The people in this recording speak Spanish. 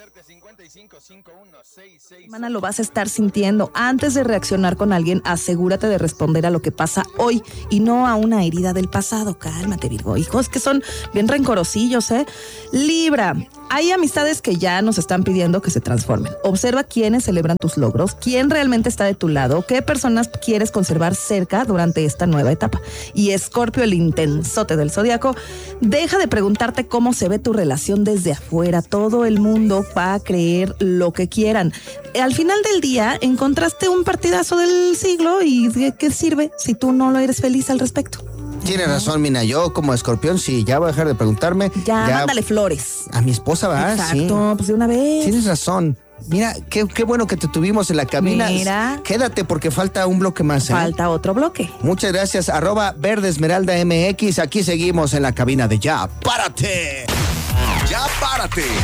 Semana lo vas a estar sintiendo. Antes de reaccionar con alguien, asegúrate de responder a lo que pasa hoy y no a una herida del pasado. Cálmate, Virgo. Hijos que son bien rencorosillos, ¿eh? Libra, hay amistades que ya nos están pidiendo que se transformen. Observa quiénes celebran tus logros, quién realmente está de tu lado, qué personas quieres conservar cerca durante esta nueva etapa. Y Escorpio, el intensote del zodiaco, deja de preguntarte cómo se ve tu relación desde afuera. Todo el mundo va a creer lo que quieran. Al final del día encontraste un partidazo del siglo y ¿de qué sirve si tú no lo eres feliz al respecto? Tienes razón, Mina. Yo como escorpión, sí, ya voy a dejar de preguntarme. Ya mándale flores. A mi esposa, ¿verdad? Exacto, sí. Pues de una vez. Tienes razón. Mira, qué bueno que te tuvimos en la cabina. Mira. Quédate porque falta un bloque más. Falta otro bloque. Muchas gracias. @VerdeEsmeraldaMX. Aquí seguimos en la cabina de Ya Párate. Ya Párate.